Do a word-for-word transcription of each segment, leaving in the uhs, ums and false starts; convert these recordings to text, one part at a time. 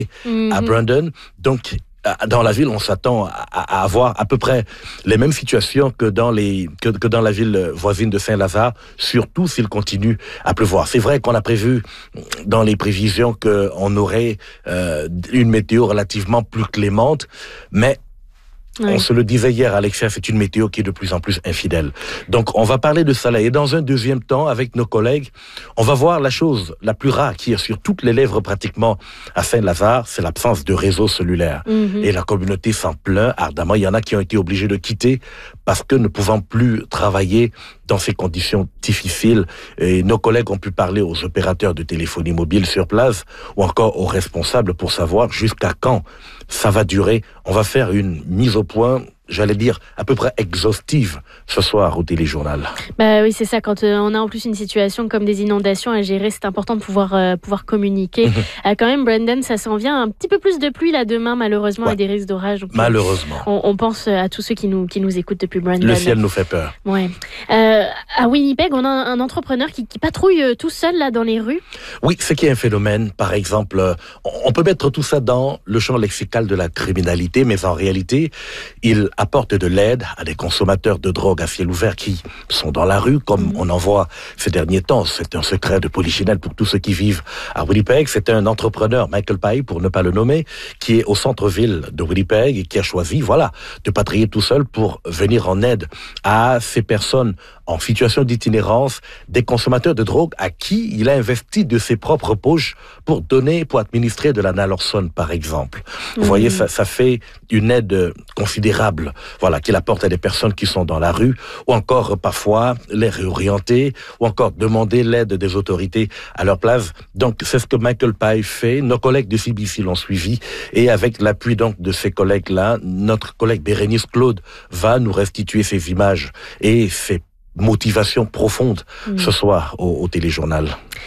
mm-hmm. à Brandon. Donc, dans la ville, on s'attend à, à avoir à peu près les mêmes situations que dans, les, que, que dans la ville voisine de Saint-Lazare, surtout s'il continue à pleuvoir. C'est vrai qu'on a prévu dans les prévisions qu'on aurait euh, une météo relativement plus clémente, mais oui. On se le disait hier, Alexia, c'est une météo qui est de plus en plus infidèle. Donc, on va parler de ça là. Et dans un deuxième temps, avec nos collègues, on va voir la chose la plus rare qui est sur toutes les lèvres pratiquement à Saint-Lazare, c'est l'absence de réseau cellulaire. Mm-hmm. Et la communauté s'en plaint ardemment. Il y en a qui ont été obligés de quitter parce que ne pouvant plus travailler dans ces conditions difficiles. Et nos collègues ont pu parler aux opérateurs de téléphonie mobile sur place ou encore aux responsables pour savoir jusqu'à quand ça va durer. On va faire une mise au point, j'allais dire, à peu près exhaustive ce soir au téléjournal. Bah oui, c'est ça. Quand euh, on a en plus une situation comme des inondations à gérer, c'est important de pouvoir, euh, pouvoir communiquer. Mmh. Euh, quand même, Brandon, ça s'en vient un petit peu plus de pluie là demain, malheureusement, ouais. et des risques d'orage. Donc, malheureusement. On, on pense à tous ceux qui nous, qui nous écoutent depuis Brandon. Le ciel nous fait peur. Ouais. Euh, à Winnipeg, on a un, un entrepreneur qui, qui patrouille euh, tout seul là dans les rues. Oui, c'est qui est un phénomène. Par exemple, euh, on peut mettre tout ça dans le champ lexical de la criminalité, mais en réalité, il apporte de l'aide à des consommateurs de drogue à ciel ouvert qui sont dans la rue, comme mmh. on en voit ces derniers temps. C'est un secret de polichinelle pour tous ceux qui vivent à Winnipeg. C'est un entrepreneur, Michael Pye, pour ne pas le nommer, qui est au centre-ville de Winnipeg et qui a choisi, voilà, de patrouiller tout seul pour venir en aide à ces personnes en situation d'itinérance, des consommateurs de drogue à qui il a investi de ses propres poches pour donner, pour administrer de la naloxone, par exemple. Vous mmh. voyez, ça, ça fait une aide considérable, voilà, qu'il apporte à des personnes qui sont dans la rue, ou encore parfois les réorienter, ou encore demander l'aide des autorités à leur place. Donc, c'est ce que Michael Pye fait. Nos collègues de C B C l'ont suivi, et avec l'appui donc de ces collègues-là, notre collègue Bérénice Claude va nous restituer ces images et ces motivation profonde mmh. ce soir au, au téléjournal.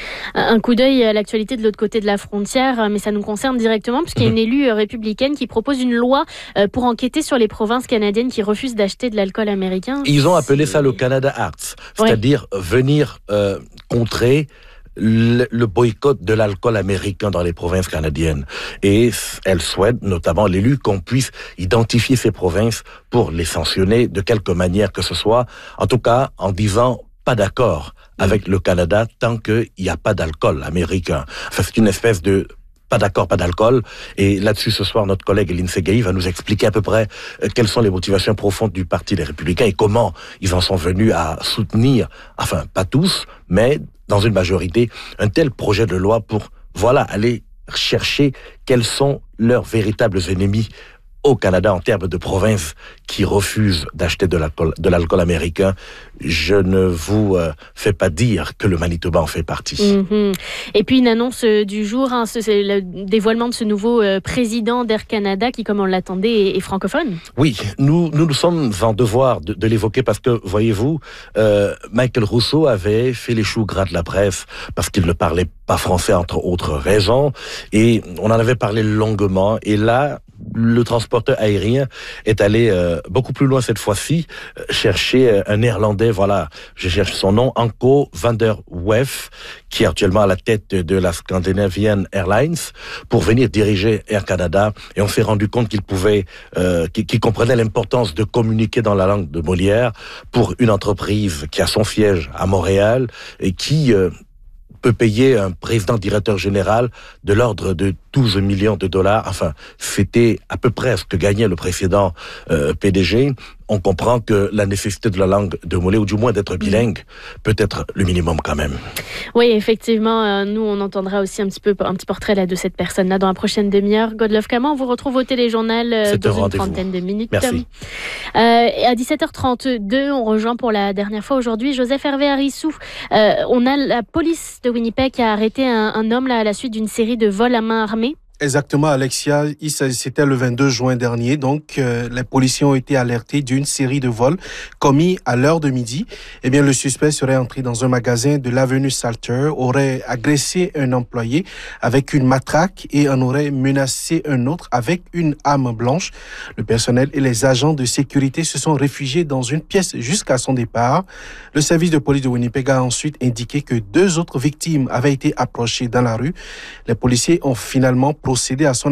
Un coup d'œil à l'actualité de l'autre côté de la frontière, mais ça nous concerne directement puisqu'il y a une élue républicaine qui propose une loi pour enquêter sur les provinces canadiennes qui refusent d'acheter de l'alcool américain. Ils ont appelé ça le Canada Act, c'est-à-dire ouais. venir euh, contrer Le, le boycott de l'alcool américain dans les provinces canadiennes. Et elle souhaite, notamment l'élu, qu'on puisse identifier ces provinces pour les sanctionner de quelque manière que ce soit, en tout cas en disant pas d'accord avec mmh. le Canada tant qu'il n'y a pas d'alcool américain. Enfin, c'est une espèce de pas d'accord, pas d'alcool. Et là-dessus, ce soir, notre collègue Lindsay Gay va nous expliquer à peu près euh, quelles sont les motivations profondes du Parti des Républicains et comment ils en sont venus à soutenir, enfin, pas tous, mais dans une majorité, un tel projet de loi pour, voilà, aller chercher quels sont leurs véritables ennemis au Canada en termes de provinces qui refusent d'acheter de l'alcool, de l'alcool américain. Je ne vous euh, fais pas dire que le Manitoba en fait partie. Mmh. Et puis une annonce du jour, hein, c'est le dévoilement de ce nouveau euh, président d'Air Canada qui, comme on l'attendait, est, est francophone. Oui, nous, nous nous sommes en devoir de, de l'évoquer parce que, voyez-vous, euh, Michael Rousseau avait fait les choux gras de la presse parce qu'il ne parlait pas français, entre autres raisons, et on en avait parlé longuement, et là, le transporteur aérien est allé euh, beaucoup plus loin cette fois-ci, euh, chercher euh, un néerlandais, voilà, je cherche son nom, Anko van der Werf, qui est actuellement à la tête de la Scandinavian Airlines, pour venir diriger Air Canada. Et on s'est rendu compte qu'il pouvait, euh, qu'il, qu'il comprenait l'importance de communiquer dans la langue de Molière pour une entreprise qui a son siège à Montréal et qui euh, peut payer un président directeur général de l'ordre de douze millions de dollars. Enfin, c'était à peu près ce que gagnait le précédent euh, P D G. On comprend que la nécessité de la langue de Mollet, ou du moins d'être bilingue, peut être le minimum quand même. Oui, effectivement, euh, nous, on entendra aussi un petit peu un petit portrait là, de cette personne-là dans la prochaine demi-heure. Godlove Caman, on vous retrouve au téléjournal euh, dans une trentaine de minutes. Merci. Euh, à dix-sept heures trente-deux, on rejoint pour la dernière fois aujourd'hui Joseph Hervé Arissou. Euh, on a la police de Winnipeg qui a arrêté un, un homme là, à la suite d'une série de vols à main armée. Exactement, Alexia. C'était le vingt-deux juin dernier. Donc, euh, les policiers ont été alertés d'une série de vols commis à l'heure de midi. Eh bien, le suspect serait entré dans un magasin de l'avenue Salter, aurait agressé un employé avec une matraque et en aurait menacé un autre avec une arme blanche. Le personnel et les agents de sécurité se sont réfugiés dans une pièce jusqu'à son départ. Le service de police de Winnipeg a ensuite indiqué que deux autres victimes avaient été approchées dans la rue. Les policiers ont finalement procédé à son